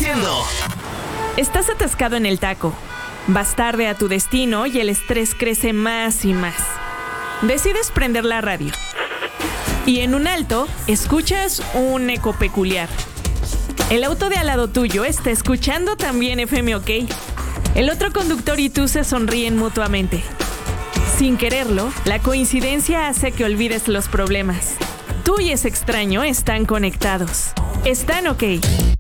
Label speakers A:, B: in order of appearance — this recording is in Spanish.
A: conduciendo.
B: Estás atascado en el taco. Vas tarde a tu destino y el estrés crece más y más. Decides prender la radio. Y en un alto, escuchas un eco peculiar. El auto de al lado tuyo está escuchando también FM OK. El otro conductor y tú se sonríen mutuamente. Sin quererlo, la coincidencia hace que olvides los problemas. Tú y ese extraño están conectados. Están OK.